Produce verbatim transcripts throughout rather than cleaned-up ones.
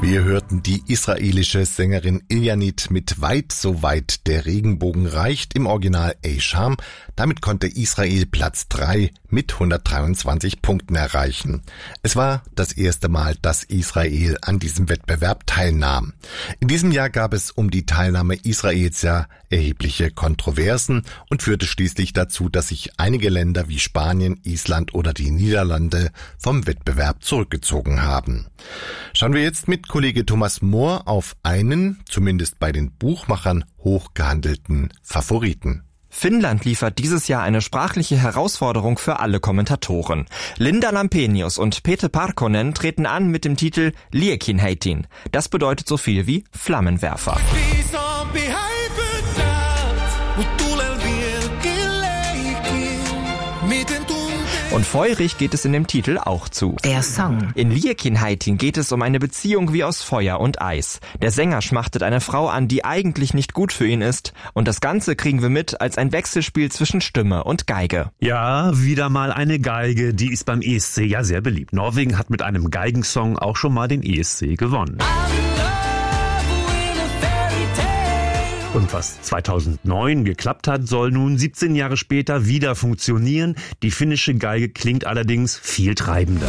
Wir hörten die israelische Sängerin Iljanit mit Weit, so weit der Regenbogen reicht im Original Esham. Damit konnte Israel Platz drei mit hundertdreiundzwanzig Punkten erreichen. Es war das erste Mal, dass Israel an diesem Wettbewerb teilnahm. In diesem Jahr gab es um die Teilnahme Israels ja erhebliche Kontroversen und führte schließlich dazu, dass sich einige Länder wie Spanien, Island oder die Niederlande vom Wettbewerb zurückgezogen haben. Schauen wir jetzt mit Kollege Thomas Mohr auf einen, zumindest bei den Buchmachern, hochgehandelten Favoriten. Finnland liefert dieses Jahr eine sprachliche Herausforderung für alle Kommentatoren. Linda Lampenius und Pete Parkkonen treten an mit dem Titel Liekinheitin. Das bedeutet so viel wie Flammenwerfer. Und feurig geht es in dem Titel auch zu. Der Song. In Liekinheitin geht es um eine Beziehung wie aus Feuer und Eis. Der Sänger schmachtet eine Frau an, die eigentlich nicht gut für ihn ist. Und das Ganze kriegen wir mit als ein Wechselspiel zwischen Stimme und Geige. Ja, wieder mal eine Geige, die ist beim E S C ja sehr beliebt. Norwegen hat mit einem Geigensong auch schon mal den E S C gewonnen. Und was zweitausendneun geklappt hat, soll nun siebzehn Jahre später wieder funktionieren. Die finnische Geige klingt allerdings viel treibender.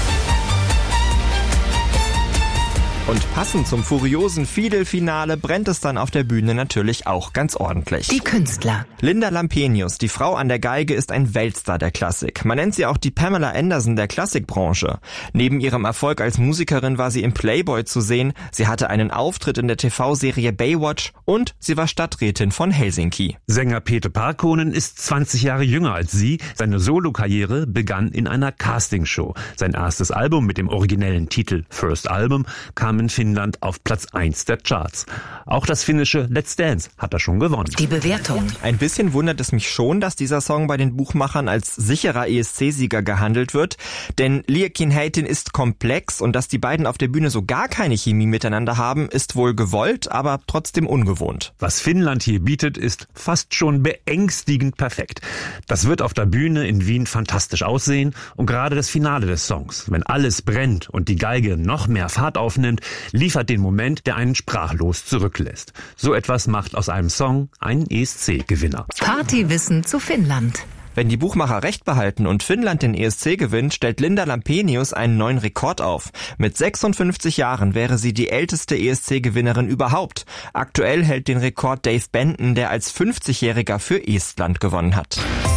Und passend zum furiosen Fiedel-Finale brennt es dann auf der Bühne natürlich auch ganz ordentlich. Die Künstler. Linda Lampenius, die Frau an der Geige, ist ein Weltstar der Klassik. Man nennt sie auch die Pamela Anderson der Klassikbranche. Neben ihrem Erfolg als Musikerin war sie im Playboy zu sehen, sie hatte einen Auftritt in der T V-Serie Baywatch und sie war Stadträtin von Helsinki. Sänger Pete Parkkonen ist zwanzig Jahre jünger als sie. Seine Solokarriere begann in einer Castingshow. Sein erstes Album mit dem originellen Titel First Album kam in Finnland auf Platz eins der Charts. Auch das finnische Let's Dance hat er schon gewonnen. Die Bewertung. Ein bisschen wundert es mich schon, dass dieser Song bei den Buchmachern als sicherer E S C-Sieger gehandelt wird, denn Liekinheitin ist komplex und dass die beiden auf der Bühne so gar keine Chemie miteinander haben, ist wohl gewollt, aber trotzdem ungewohnt. Was Finnland hier bietet, ist fast schon beängstigend perfekt. Das wird auf der Bühne in Wien fantastisch aussehen und gerade das Finale des Songs, wenn alles brennt und die Geige noch mehr Fahrt aufnimmt, liefert den Moment, der einen sprachlos zurücklässt. So etwas macht aus einem Song einen E S C-Gewinner. Partywissen zu Finnland. Wenn die Buchmacher recht behalten und Finnland den E S C gewinnt, stellt Linda Lampenius einen neuen Rekord auf. Mit sechsundfünfzig Jahren wäre sie die älteste E S C-Gewinnerin überhaupt. Aktuell hält den Rekord Dave Benton, der als fünfzigjähriger für Estland gewonnen hat.